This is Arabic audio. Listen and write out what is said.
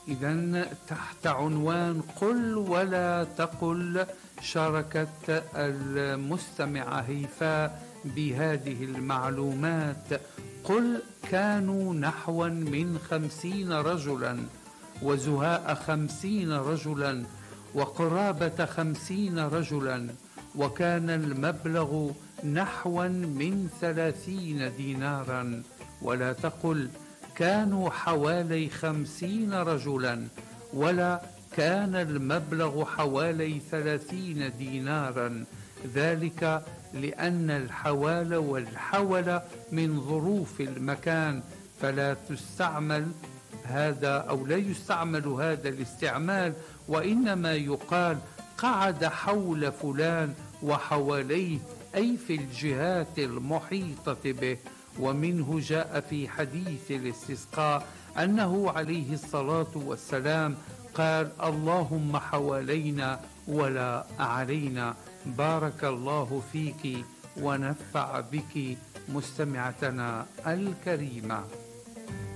إذن تحت عنوان قل ولا تقل شاركت المستمعة هيفاء بهذه المعلومات. قل كانوا نحوا من 50 رجلا، وزهاء 50 رجلا، وقرابة 50 رجلا، وكان المبلغ نحوا من 30 دينارا. ولا تقل كانوا حوالي 50 رجلا، ولا كان المبلغ حوالي 30 دينارا، ذلك لأن الحوال والحول من ظروف المكان، فلا تستعمل هذا أو لا يستعمل هذا الاستعمال، وإنما يقال قعد حول فلان وحواليه، أي في الجهات المحيطة به. ومنه جاء في حديث الاستسقاء أنه عليه الصلاة والسلام قال اللهم حوالينا ولا علينا. بارك الله فيك ونفع بك مستمعتنا الكريمة.